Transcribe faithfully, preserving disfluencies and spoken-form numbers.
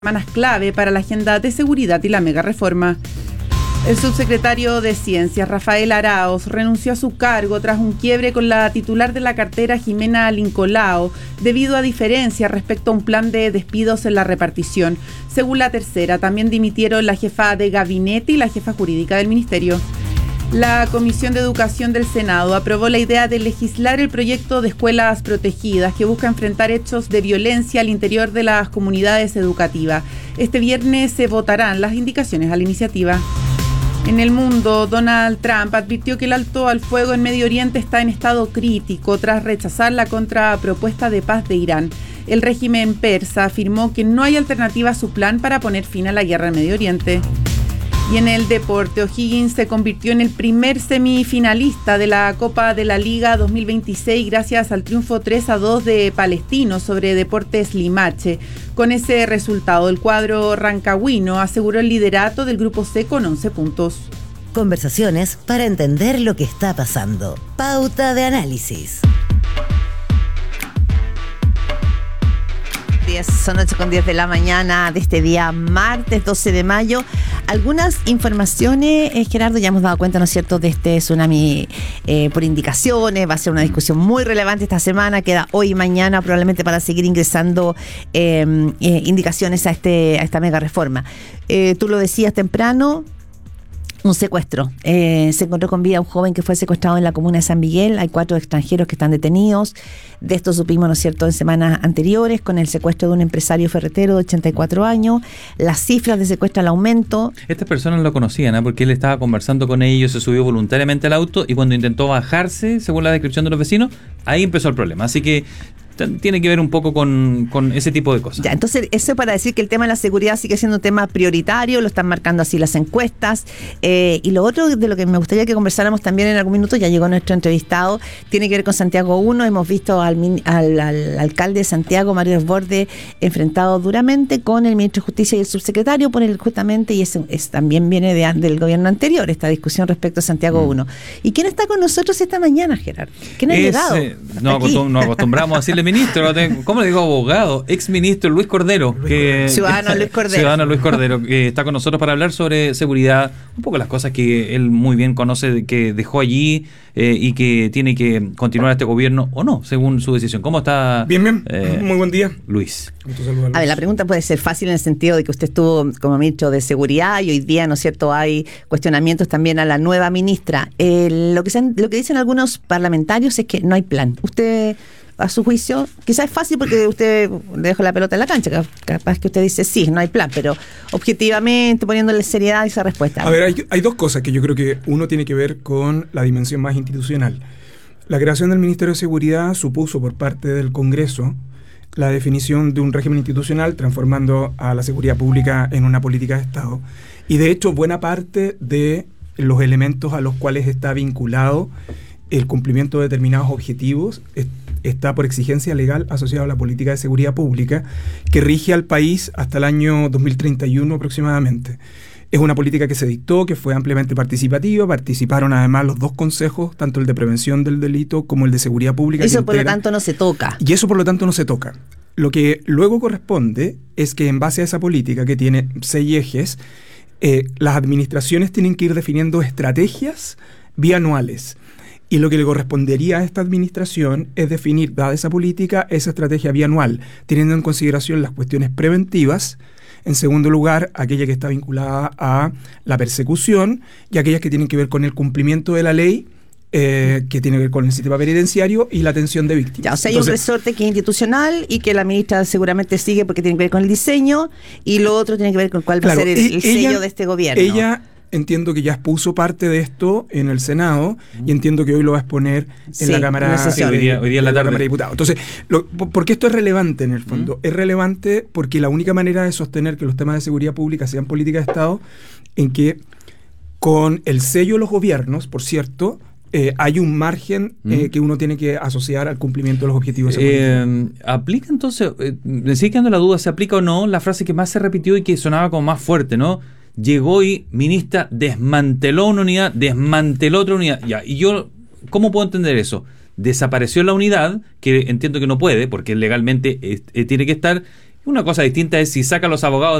semanas clave para la agenda de seguridad y la mega reforma. El subsecretario de Ciencias, Rafael Araoz, renunció a su cargo tras un quiebre con la titular de la cartera, Jimena Lincolao, debido a diferencias respecto a un plan de despidos en la repartición. Según La Tercera, también dimitieron la jefa de gabinete y la jefa jurídica del ministerio. La Comisión de Educación del Senado aprobó la idea de legislar el proyecto de escuelas protegidas que busca enfrentar hechos de violencia al interior de las comunidades educativas. Este viernes se votarán las indicaciones a la iniciativa. En el mundo, Donald Trump advirtió que el alto al fuego en Medio Oriente está en estado crítico tras rechazar la contrapropuesta de paz de Irán. El régimen persa afirmó que no hay alternativa a su plan para poner fin a la guerra en Medio Oriente. Y en el deporte, O'Higgins se convirtió en el primer semifinalista de la Copa de la Liga dos mil veintiséis gracias al triunfo tres a dos de Palestino sobre Deportes Limache. Con ese resultado, el cuadro rancagüino aseguró el liderato del Grupo C con once puntos. Conversaciones para entender lo que está pasando. Pauta de análisis. Son ocho con diez de la mañana de este día martes doce de mayo. Algunas informaciones, eh, Gerardo, ya hemos dado cuenta, ¿no es cierto?, de este tsunami eh, por indicaciones. Va a ser una discusión muy relevante esta semana. Queda hoy y mañana probablemente para seguir ingresando eh, eh, indicaciones a, este, a esta mega reforma. Eh, tú lo decías temprano. Un secuestro. Eh, se encontró con vida un joven que fue secuestrado en la comuna de San Miguel. Hay cuatro extranjeros que están detenidos. De esto supimos, ¿no es cierto?, en semanas anteriores, con el secuestro de un empresario ferretero de ochenta y cuatro años. Las cifras de secuestro al aumento. Estas personas lo conocían, ¿eh? Porque él estaba conversando con ellos, se subió voluntariamente al auto y cuando intentó bajarse, según la descripción de los vecinos, ahí empezó el problema. Así que tiene que ver un poco con, con ese tipo de cosas. Ya, entonces eso para decir que el tema de la seguridad sigue siendo un tema prioritario, lo están marcando así las encuestas. Eh, y lo otro de lo que me gustaría que conversáramos también en algún minuto, ya llegó nuestro entrevistado, tiene que ver con Santiago uno. Hemos visto al, al, al alcalde de Santiago, Mario Desbordes, enfrentado duramente con el ministro de Justicia y el subsecretario por el justamente, y eso es, también viene de, del gobierno anterior, esta discusión respecto a Santiago uno. Mm. ¿Y quién está con nosotros esta mañana, Gerardo? ¿Quién ha es, llegado? Eh, no, acostum- nos acostumbramos a decirle ministro, ¿cómo le digo abogado? Ex ministro Luis Cordero. Luis que, Ciudadano Luis Cordero. Ciudadano Luis Cordero, que está con nosotros para hablar sobre seguridad, un poco las cosas que él muy bien conoce, que dejó allí eh, y que tiene que continuar este gobierno o no, según su decisión. ¿Cómo está? Bien, bien. Eh, muy buen día. Luis. A ver, la pregunta puede ser fácil en el sentido de que usted estuvo como ministro de Seguridad y hoy día, ¿no es cierto?, hay cuestionamientos también a la nueva ministra. Eh, lo que se, lo que dicen algunos parlamentarios es que no hay plan. Usted, a su juicio, quizás es fácil porque usted le dejó la pelota en la cancha, capaz que usted dice sí, no hay plan, pero objetivamente, poniéndole seriedad a esa respuesta. A ver, hay, hay dos cosas que yo creo que uno tiene que ver con la dimensión más institucional. La creación del Ministerio de Seguridad supuso por parte del Congreso la definición de un régimen institucional transformando a la seguridad pública en una política de Estado. Y de hecho, buena parte de los elementos a los cuales está vinculado el cumplimiento de determinados objetivos es, está por exigencia legal asociado a la política de seguridad pública que rige al país hasta el año dos mil treinta y uno aproximadamente. Es una política que se dictó, que fue ampliamente participativa, participaron además los dos consejos, tanto el de prevención del delito como el de seguridad pública. Eso por lo tanto no se toca. Y eso por lo tanto no se toca. Lo que luego corresponde es que en base a esa política que tiene seis ejes, eh, las administraciones tienen que ir definiendo estrategias bianuales. Y lo que le correspondería a esta administración es definir, dada esa política, esa estrategia bianual, teniendo en consideración las cuestiones preventivas, en segundo lugar, aquella que está vinculada a la persecución y aquellas que tienen que ver con el cumplimiento de la ley, eh, que tiene que ver con el sistema penitenciario y la atención de víctimas. Ya, o sea, hay Entonces, un resorte que es institucional y que la ministra seguramente sigue porque tiene que ver con el diseño, y lo otro tiene que ver con cuál claro, va a ser el, el ella, sello de este gobierno. Ella entiendo que ya expuso parte de esto en el Senado y entiendo que hoy lo va a exponer en sí, la Cámara sí, hoy día, hoy día en la tarde. Cámara de Diputados. Entonces, lo, ¿por qué esto es relevante en el fondo? ¿Mm? Es relevante porque la única manera de sostener que los temas de seguridad pública sean política de Estado en que con el sello de los gobiernos, por cierto, Eh, hay un margen eh, que uno tiene que asociar al cumplimiento de los objetivos de esa eh, política. ¿Aplica entonces, eh, me sigue quedando la duda, ¿se aplica o no la frase que más se repitió y que sonaba como más fuerte, ¿no? Llegó y ministra desmanteló una unidad, desmanteló otra unidad. Ya, y yo, ¿cómo puedo entender eso? Desapareció la unidad, que entiendo que no puede, porque legalmente eh, eh, tiene que estar, Una cosa distinta es si saca a los abogados